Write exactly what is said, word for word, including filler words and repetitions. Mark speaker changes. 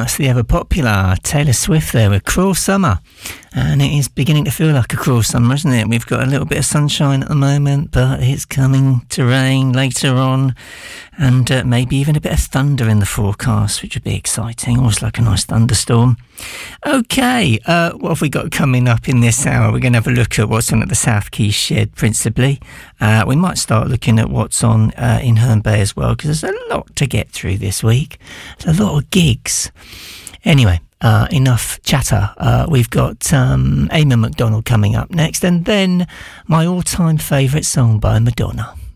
Speaker 1: that's the ever-popular Taylor Swift there with Cruel Summer. And it is beginning to feel like a cruel summer, isn't it? We've got a little bit of sunshine at the moment, but it's coming to rain later on. And uh, maybe even a bit of thunder in the forecast, which would be exciting. Always like a nice thunderstorm. OK, uh, what have we got coming up in this hour? We're going to have a look at what's on at the South Quay Shed, principally. Uh, we might start looking at what's on uh, in Herne Bay as well, because there's a lot to get through this week. There's a lot of gigs. Anyway, uh, enough chatter. Uh, we've got um, Eamon MacDonald coming up next, and then my all-time favourite song by Madonna.